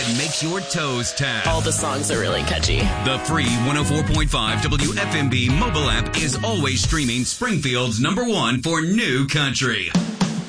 makes your toes tap. All the songs are really catchy. The free 104.5 WFMB mobile app is always streaming Springfield's #1 for new country.